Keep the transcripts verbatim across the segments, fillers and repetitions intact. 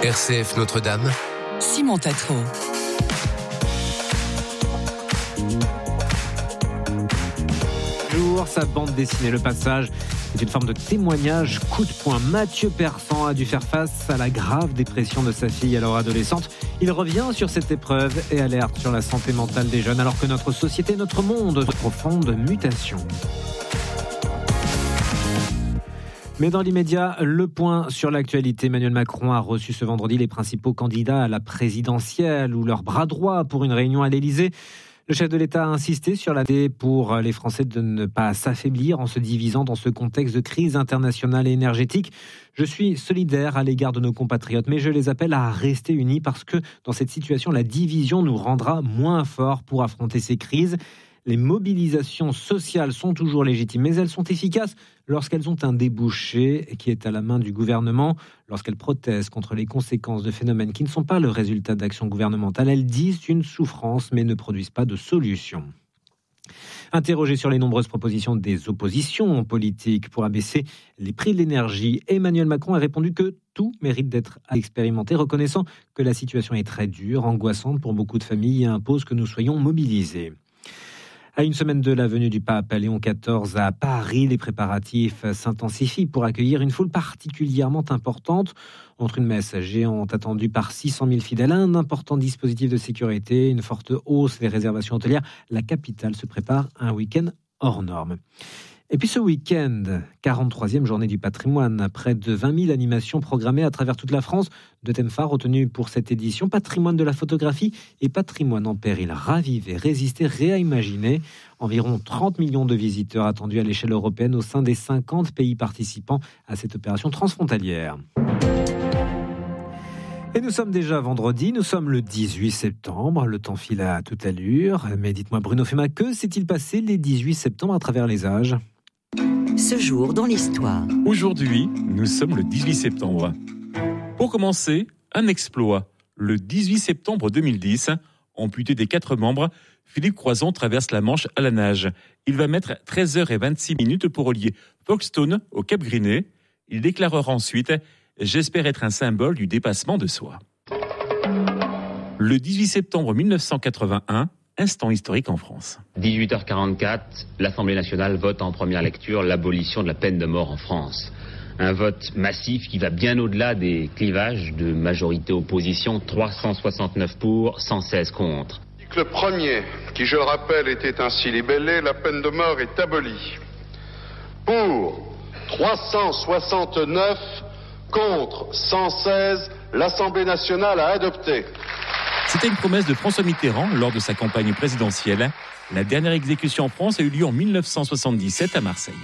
R C F Notre-Dame, Simon Tatro. Sa bande dessinée Le Passage est une forme de témoignage coup de poing. Mathieu Persan a dû faire face à la grave dépression de sa fille alors adolescente. Il revient sur cette épreuve et alerte sur la santé mentale des jeunes alors que notre société, notre monde, est en profonde mutation. Mais dans l'immédiat, le point sur l'actualité. Emmanuel Macron a reçu ce vendredi les principaux candidats à la présidentielle ou leur bras droit pour une réunion à l'Élysée. Le chef de l'État a insisté sur la nécessité pour les Français de ne pas s'affaiblir en se divisant dans ce contexte de crise internationale et énergétique. Je suis solidaire à l'égard de nos compatriotes, mais je les appelle à rester unis parce que dans cette situation, la division nous rendra moins forts pour affronter ces crises. Les mobilisations sociales sont toujours légitimes, mais elles sont efficaces lorsqu'elles ont un débouché qui est à la main du gouvernement, lorsqu'elles protestent contre les conséquences de phénomènes qui ne sont pas le résultat d'actions gouvernementales. Elles disent une souffrance, mais ne produisent pas de solution. Interrogé sur les nombreuses propositions des oppositions politiques pour abaisser les prix de l'énergie, Emmanuel Macron a répondu que tout mérite d'être expérimenté, reconnaissant que la situation est très dure, angoissante pour beaucoup de familles et impose que nous soyons mobilisés. À une semaine de la venue du pape Léon quatorze à Paris, les préparatifs s'intensifient pour accueillir une foule particulièrement importante. Entre une messe géante attendue par six cent mille fidèles, un important dispositif de sécurité, une forte hausse des réservations hôtelières, la capitale se prépare à un week-end hors norme. Et puis ce week-end, quarante-troisième journée du patrimoine, près de vingt mille animations programmées à travers toute la France. Deux thèmes phares retenus pour cette édition, patrimoine de la photographie et patrimoine en péril. Raviver, résister, réimaginer. Environ trente millions de visiteurs attendus à l'échelle européenne au sein des cinquante pays participants à cette opération transfrontalière. Et nous sommes déjà vendredi, nous sommes le dix-huit septembre, le temps file à toute allure. Mais dites-moi Bruno Fema, que s'est-il passé les dix-huit septembre à travers les âges ? Ce jour dans l'histoire. Aujourd'hui, nous sommes le dix-huit septembre. Pour commencer, un exploit. Le dix-huit septembre deux mille dix, amputé des quatre membres, Philippe Croizon traverse la Manche à la nage. Il va mettre treize heures vingt-six minutes pour relier Folkestone au Cap Grinet. Il déclarera ensuite « J'espère être un symbole du dépassement de soi ». Le dix-huit septembre mille neuf cent quatre-vingt-un, instant historique en France. dix-huit heures quarante-quatre, l'Assemblée nationale vote en première lecture l'abolition de la peine de mort en France. Un vote massif qui va bien au-delà des clivages de majorité-opposition, trois cent soixante-neuf pour, cent seize contre. Le premier, qui je le rappelle était ainsi libellé, la peine de mort est abolie. Pour trois cent soixante-neuf, contre cent seize, l'Assemblée nationale a adopté. C'était une promesse de François Mitterrand lors de sa campagne présidentielle. La dernière exécution en France a eu lieu en mille neuf cent soixante-dix-sept à Marseille.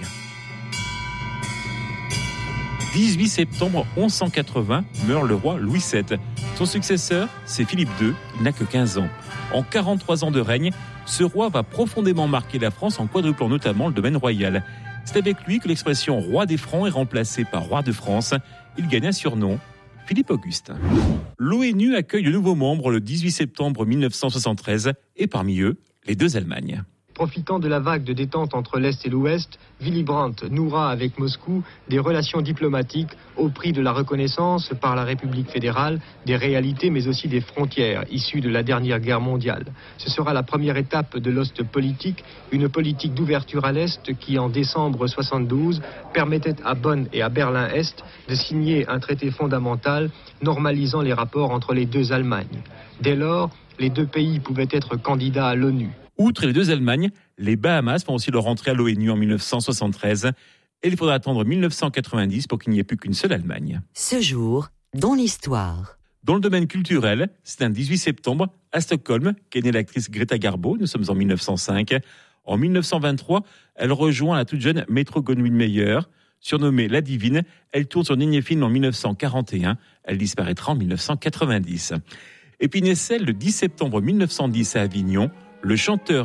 dix-huit septembre onze cent quatre-vingts, meurt le roi Louis sept. Son successeur, c'est Philippe deux, il n'a que quinze ans. En quarante-trois ans de règne, ce roi va profondément marquer la France en quadruplant notamment le domaine royal. C'est avec lui que l'expression « roi des Francs » est remplacée par « roi de France ». Il gagne un surnom, Philippe Auguste. L'ONU accueille de nouveaux membres le dix-huit septembre mille neuf cent soixante-treize et parmi eux, les deux Allemagnes. Profitant de la vague de détente entre l'Est et l'Ouest, Willy Brandt nouera avec Moscou des relations diplomatiques au prix de la reconnaissance par la République fédérale des réalités mais aussi des frontières issues de la dernière guerre mondiale. Ce sera la première étape de l'Ostpolitik, une politique d'ouverture à l'Est qui en décembre soixante-douze permettait à Bonn et à Berlin-Est de signer un traité fondamental normalisant les rapports entre les deux Allemagnes. Dès lors, les deux pays pouvaient être candidats à l'ONU. Outre les deux Allemagnes, les Bahamas font aussi leur entrée à l'ONU en mille neuf cent soixante-treize. Et il faudra attendre mille neuf cent quatre-vingt-dix pour qu'il n'y ait plus qu'une seule Allemagne. Ce jour dans l'histoire. Dans le domaine culturel, c'est un dix-huit septembre à Stockholm qu'est née l'actrice Greta Garbo. Nous sommes en mille neuf cent cinq. En mille neuf cent vingt-trois, elle rejoint la toute jeune Metro-Goldwyn-Mayer. Surnommée La Divine, elle tourne son dernier film en mille neuf cent quarante et un. Elle disparaîtra en mille neuf cent quatre-vingt-dix. Et puis naissait le dix septembre mille neuf cent dix à Avignon, le chanteur